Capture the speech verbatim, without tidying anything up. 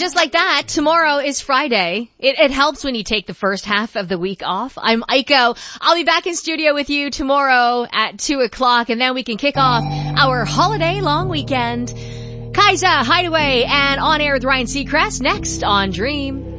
just like that, tomorrow is Friday. It, it helps when you take the first half of the week off. I'm Aiko. I'll be back in studio with you tomorrow at two o'clock, and then we can kick off our holiday long weekend. Kaisa, Hideaway, and On Air with Ryan Seacrest next on Dream.